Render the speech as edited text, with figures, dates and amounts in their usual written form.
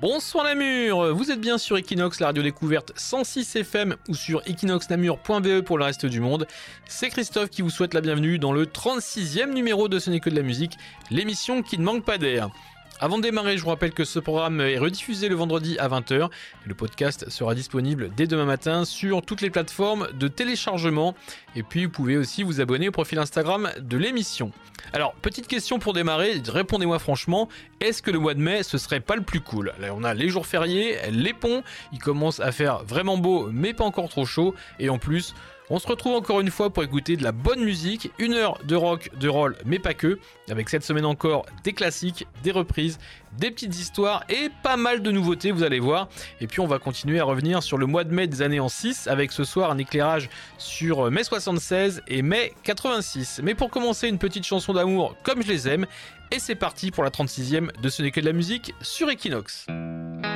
Bonsoir Namur, vous êtes bien sur Equinox, la radio découverte 106 FM ou sur equinoxnamur.be pour le reste du monde. C'est Christophe qui vous souhaite la bienvenue dans le 36e numéro de Ce n'est que de la musique, l'émission qui ne manque pas d'air. Avant de démarrer, je vous rappelle que ce programme est rediffusé le vendredi à 20h. Le podcast sera disponible dès demain matin sur toutes les plateformes de téléchargement. Et puis, vous pouvez aussi vous abonner au profil Instagram de l'émission. Alors, petite question pour démarrer, répondez-moi franchement, est-ce que le mois de mai, ce serait pas le plus cool ? Là, on a les jours fériés, les ponts, il commence à faire vraiment beau, mais pas encore trop chaud. Et en plus, on se retrouve encore une fois pour écouter de la bonne musique, 1 heure de rock, de roll, mais pas que, avec cette semaine encore des classiques, des reprises, des petites histoires et pas mal de nouveautés, vous allez voir. Et puis on va continuer à revenir sur le mois de mai des années en 6, avec ce soir un éclairage sur mai 76 et mai 86. Mais pour commencer, une petite chanson d'amour comme je les aime, et c'est parti pour la 36e de Ce n'est que de la musique sur Equinox.